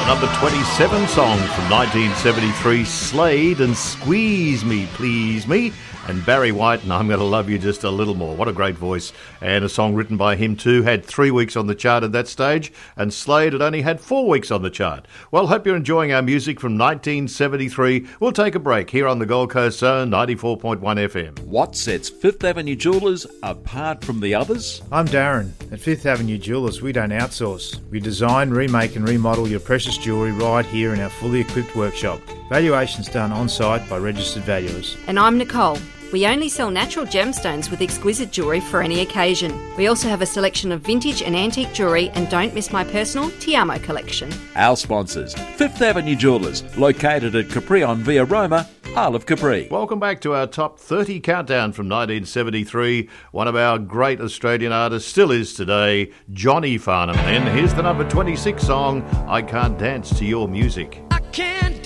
Number 27 song from 1973, Slade and Squeeze Me, Please Me. And Barry White and I'm Going to Love You Just a Little More. What a great voice. And a song written by him too. Had 3 weeks on the chart at that stage. And Slade had only had 4 weeks on the chart. Well, hope you're enjoying our music from 1973. We'll take a break here on the Gold Coast Zone, 94.1 FM. What sets Fifth Avenue Jewellers apart from the others? I'm Darren. At Fifth Avenue Jewellers, we don't outsource. We design, remake and remodel your precious jewellery right here in our fully equipped workshop. Valuations done on-site by registered valuers. And I'm Nicole. We only sell natural gemstones with exquisite jewellery for any occasion. We also have a selection of vintage and antique jewellery, and don't miss my personal Tiamo collection. Our sponsors, Fifth Avenue Jewellers, located at Caprion Via Roma, Isle of Capri. Welcome back to our top 30 countdown from 1973. One of our great Australian artists still is today, Johnny Farnham. Then here's the number 26 song, I Can't Dance to Your Music. I can't